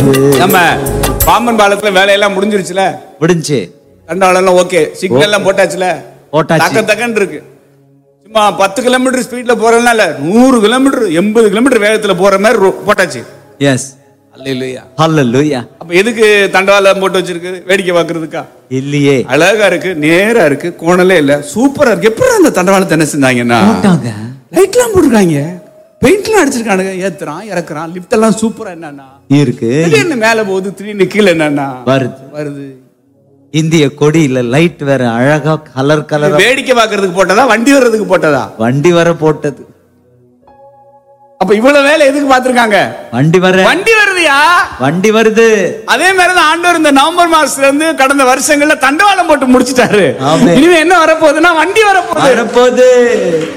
நம்ம பாம்பன் பாலத்துல வேலையெல்லாம் முடிஞ்சிருச்சுல, முடிஞ்சு தண்டவாளம் எல்லாம் ஓகே, சிக்னல் எல்லாம் போட்டாச்சுல, போட்டாச்சு. தக்கன்னு இருக்கு. சும்மா 10 கிலோமீட்டர் ஸ்பீட்ல போறதுனால 100 கிலோமீட்டர் 80 கிலோமீட்டர் வேகத்துல போற மாதிரி போட்டாச்சு. எஸ், அல்லேலூயா. ஹல்லேலூயா. அப்ப எதுக்கு தண்டவாளம் போட்டு வச்சிருக்கு? வேடிக்கை பாக்குறதுக்கா? இல்லையே, அழகா இருக்கு, நேரா இருக்கு, கோணலே இல்ல, சூப்பரா இருக்கு. எப்படி அந்த தண்டவாளத்தை என்ன செஞ்சாங்கன்னா, லைட்லாம் போட்டுருக்காங்க, பெயிண்ட்லாம் அடிச்சிருக்கானுங்க, ஏத்துறான் இறக்குறான், லிப்ட் எல்லாம் சூப்பரா என்னன்னா இருக்கு. திடீர்னு மேல போகுது, திடீர்னு கீழே என்னன்னா வருது. இந்திய கொடியில லைட் வேற அழகா கலர் கலர். வேடிக்கை பாக்குறதுக்கு போட்டதா, வண்டி வர்றதுக்கு போட்டதா? வண்டி வர போட்டது. அப்ப இவ்வளவு வேலை எதுக்கு பாத்துருக்காங்க? வண்டி வருதுயா, வண்டி வருது. அதே மாதிரிதான் ஆண்டவர் இந்த நவம்பர் மாசத்துல இருந்து கடந்த வருஷங்கள்ல தண்டவாளம் போட்டு முடிச்சிட்டாரு. இனிமே என்ன வரப்போகுதுன்னா வண்டி வரப்போகுது.